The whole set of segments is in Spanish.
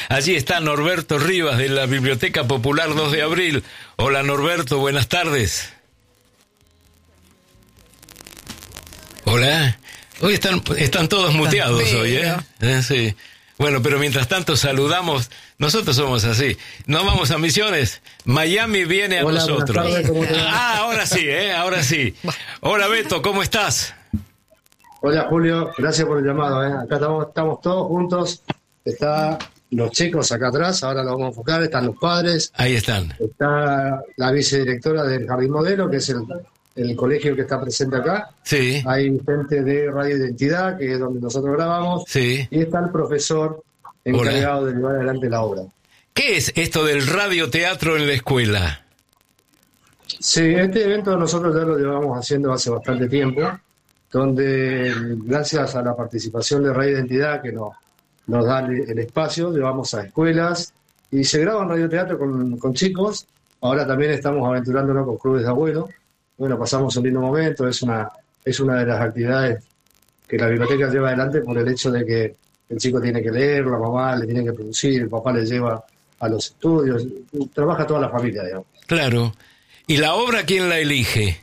Allí está Norberto Rivas de la Biblioteca Popular 2 de Abril. Hola Norberto, buenas tardes. Hola. Hoy están todos muteados hoy, ¿eh? Sí. Bueno, pero mientras tanto saludamos. Nosotros somos así. No vamos a misiones. Miami viene a nosotros. Ahora sí, ahora sí. Hola Beto, ¿cómo estás? Hola Julio, gracias por el llamado. Acá estamos todos juntos. Están los chicos acá atrás, ahora lo vamos a enfocar. Están los padres. Ahí están. Está la vicedirectora del Jardín Modelo, que es el colegio que está presente acá. Sí. Hay gente de Radio Identidad, que es donde nosotros grabamos. Sí. Y está el profesor encargado de llevar adelante la obra. ¿Qué es esto del radioteatro en la escuela? Sí, este evento nosotros ya lo llevamos haciendo hace bastante tiempo, donde gracias a la participación de Radio Identidad, que nos da el espacio, llevamos a escuelas y se graba en radioteatro con chicos. Ahora también estamos aventurándonos con clubes de abuelos. Bueno, pasamos un lindo momento, es una de las actividades que la biblioteca lleva adelante por el hecho de que el chico tiene que leer, la mamá le tiene que producir, el papá le lleva a los estudios, trabaja toda la familia, digamos. Claro. ¿Y la obra quién la elige?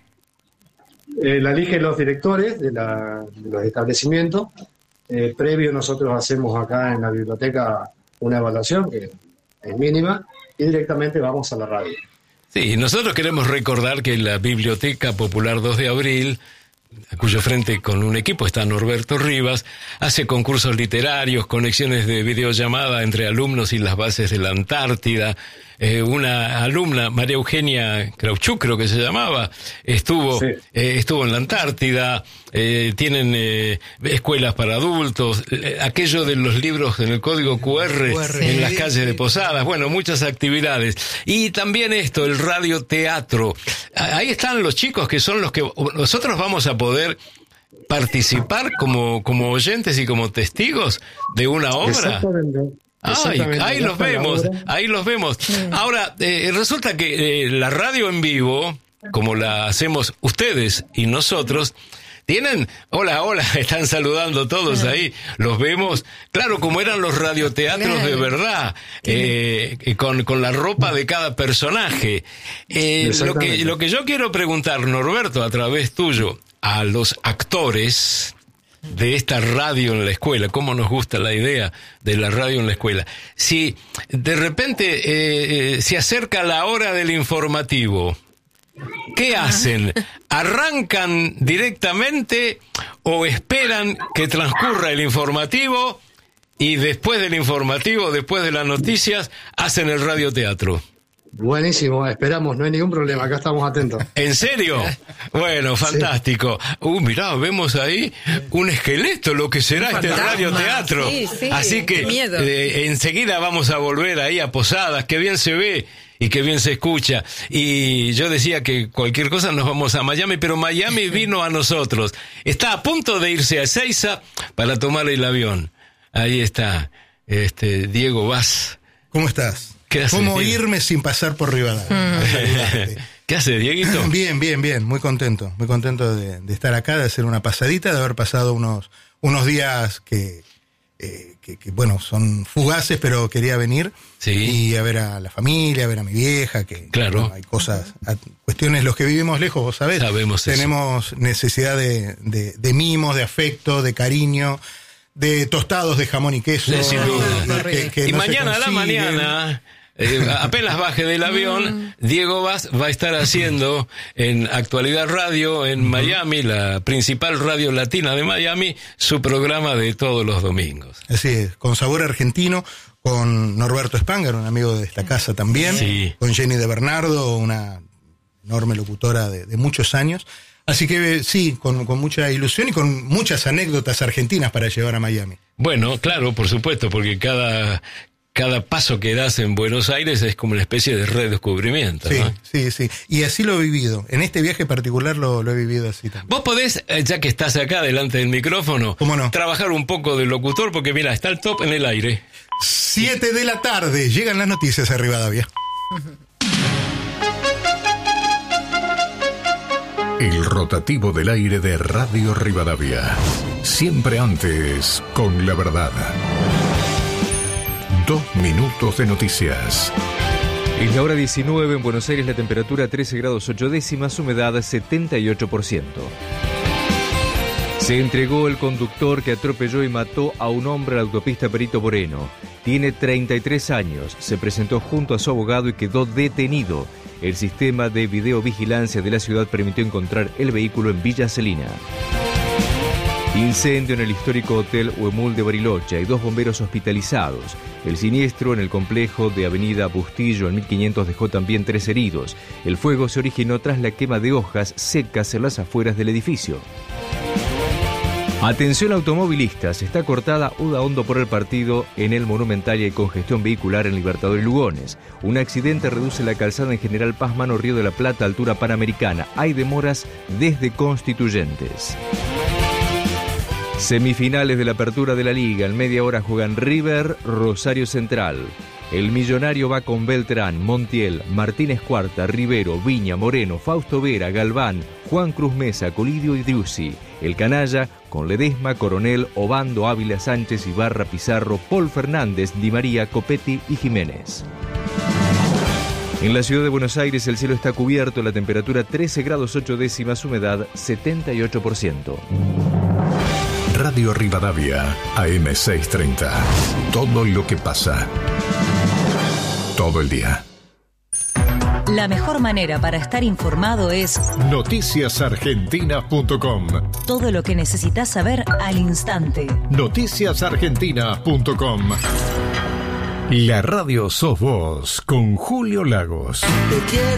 La eligen los directores de los establecimientos. Previo nosotros hacemos acá en la biblioteca una evaluación que es mínima y directamente vamos a la radio. Sí, nosotros queremos recordar que la Biblioteca Popular 2 de Abril, a cuyo frente con un equipo está Norberto Rivas, hace concursos literarios, conexiones de videollamada entre alumnos y las bases de la Antártida. Una alumna, María Eugenia Krauchuk, creo que se llamaba, estuvo en la Antártida. Tienen escuelas para adultos, aquello de los libros en el código QR en las calles de Posadas, bueno, muchas actividades. Y también esto, el radioteatro. Ahí están los chicos que son los que nosotros vamos a poder participar como oyentes y como testigos de una obra. Ahí los vemos. Ahora, resulta que la radio en vivo, como la hacemos ustedes y nosotros, tienen, hola, están saludando todos ahí, los vemos, claro, como eran los radioteatros de verdad, con la ropa de cada personaje. Lo que yo quiero preguntar, Norberto, a través tuyo, a los actores de esta radio en la escuela, cómo nos gusta la idea de la radio en la escuela. Si de repente se acerca la hora del informativo, ¿qué hacen? ¿Arrancan directamente o esperan que transcurra el informativo y después del informativo, después de las noticias, hacen el radioteatro? Buenísimo, esperamos, no hay ningún problema, acá estamos atentos. ¿En serio? Bueno, fantástico. Mirá, vemos ahí un esqueleto, lo que será este radioteatro. Sí, así que enseguida vamos a volver ahí a Posadas, que bien se ve y que bien se escucha. Y yo decía que cualquier cosa nos vamos a Miami, pero Miami vino a nosotros. Está a punto de irse a Ezeiza para tomar el avión. Ahí está, Diego Vaz. ¿Cómo estás? ¿Cómo irme sin pasar por Rivadavia? ¿Qué hace, Dieguito? Bien, muy contento de estar acá, de hacer una pasadita, de haber pasado unos días que bueno, son fugaces, pero quería venir y a ver a la familia, a ver a mi vieja, que claro. Bueno, hay cosas, cuestiones, los que vivimos lejos, vos sabés, tenemos necesidad de mimos, de afecto, de cariño, de tostados de jamón y queso. Sin duda. Que y no mañana a la mañana, apenas baje del avión, Diego Vaz va a estar haciendo en Actualidad Radio en Miami, la principal radio latina de Miami, su programa de todos los domingos. Así es, con sabor argentino, con Norberto Spangler, un amigo de esta casa también, con Jenny de Bernardo, una enorme locutora de muchos años. Así que sí, con mucha ilusión y con muchas anécdotas argentinas para llevar a Miami. Bueno, claro, por supuesto, porque cada paso que das en Buenos Aires es como una especie de redescubrimiento, ¿no? Sí. Y así lo he vivido. En este viaje particular lo he vivido así también. Vos podés, ya que estás acá delante del micrófono, ¿cómo no?, trabajar un poco de locutor, porque mira, está el top en el aire. 7 de la tarde, llegan las noticias a Rivadavia. El rotativo del aire de Radio Rivadavia. Siempre antes con la verdad. 2 minutos de noticias. Es la hora 19 en Buenos Aires, la temperatura 13 grados 8 décimas, humedad 78%. Se entregó el conductor que atropelló y mató a un hombre en la autopista Perito Moreno. Tiene 33 años, se presentó junto a su abogado y quedó detenido. El sistema de videovigilancia de la ciudad permitió encontrar el vehículo en Villa Celina. Incendio en el histórico Hotel Huemul de Bariloche. Hay 2 bomberos hospitalizados. El siniestro en el complejo de Avenida Bustillo en 1500 dejó también 3 heridos. El fuego se originó tras la quema de hojas secas en las afueras del edificio. Atención automovilistas, está cortada Uda Hondo por el partido en el Monumental y hay congestión vehicular en Libertador y Lugones. Un accidente reduce la calzada en General Paz, Mano Río de la Plata, altura Panamericana. Hay demoras desde Constituyentes. Semifinales de la apertura de la Liga. En media hora juegan River, Rosario Central. El Millonario va con Beltrán, Montiel, Martínez Cuarta, Rivero, Viña, Moreno, Fausto Vera, Galván, Juan Cruz Mesa, Colidio y Driussi. El Canalla con Ledesma, Coronel, Obando, Ávila, Sánchez, Ibarra, Pizarro, Paul Fernández, Di María, Copetti y Jiménez. En la ciudad de Buenos Aires el cielo está cubierto, la temperatura 13 grados 8 décimas, humedad 78%. Radio Rivadavia, AM630. Todo lo que pasa. Todo el día. La mejor manera para estar informado es noticiasargentina.com. Todo lo que necesitas saber al instante. Noticiasargentina.com. La radio sos vos, con Julio Lagos.